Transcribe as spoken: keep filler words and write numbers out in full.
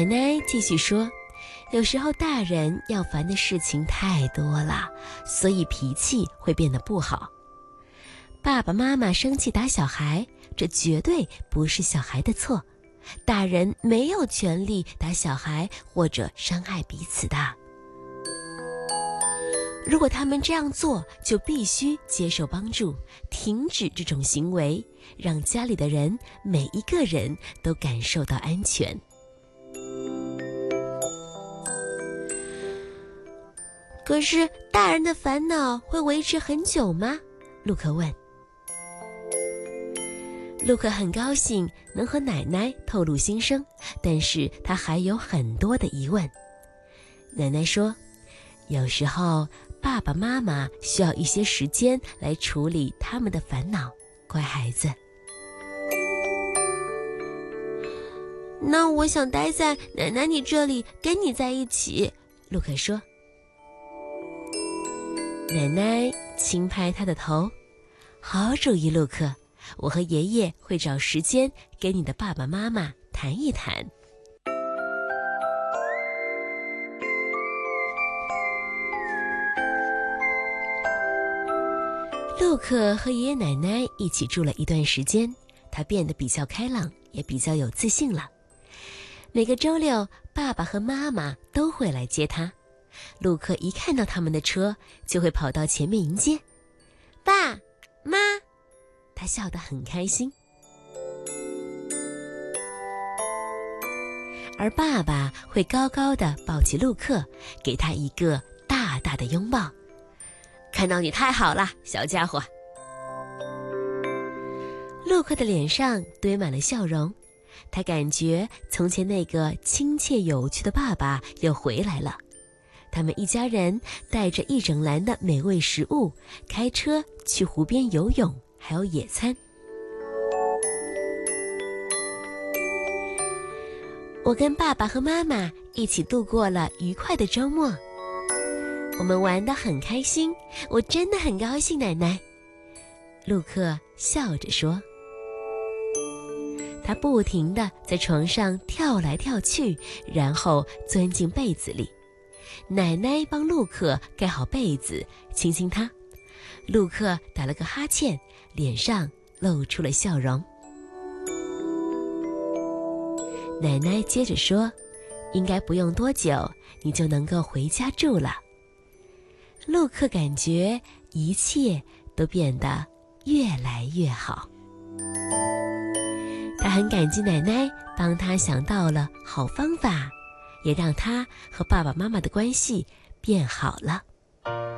奶奶继续说，有时候大人要烦的事情太多了，所以脾气会变得不好。爸爸妈妈生气打小孩，这绝对不是小孩的错，大人没有权利打小孩或者伤害彼此的。如果他们这样做，就必须接受帮助，停止这种行为，让家里的人每一个人都感受到安全。可是大人的烦恼会维持很久吗？陆克问。陆克很高兴能和奶奶透露心声，但是他还有很多的疑问。奶奶说，有时候爸爸妈妈需要一些时间来处理他们的烦恼，乖孩子。那我想待在奶奶你这里跟你在一起，陆克说。奶奶轻拍他的头，好主意，陆克，我和爷爷会找时间跟你的爸爸妈妈谈一谈。陆克和爷爷奶奶一起住了一段时间，他变得比较开朗，也比较有自信了。每个周六，爸爸和妈妈都会来接他。陆克一看到他们的车，就会跑到前面迎接。爸妈，他笑得很开心。而爸爸会高高地抱起陆克，给他一个大大的拥抱。看到你太好了，小家伙。陆克的脸上堆满了笑容，他感觉从前那个亲切有趣的爸爸又回来了。他们一家人带着一整篮的美味食物，开车去湖边游泳，还有野餐。我跟爸爸和妈妈一起度过了愉快的周末，我们玩得很开心，我真的很高兴，奶奶。陆克笑着说。他不停地在床上跳来跳去，然后钻进被子里。奶奶帮陆克盖好被子，亲亲他。陆克打了个哈欠，脸上露出了笑容。奶奶接着说，应该不用多久，你就能够回家住了。陆克感觉一切都变得越来越好。他很感激奶奶帮他想到了好方法，也让他和爸爸妈妈的关系变好了。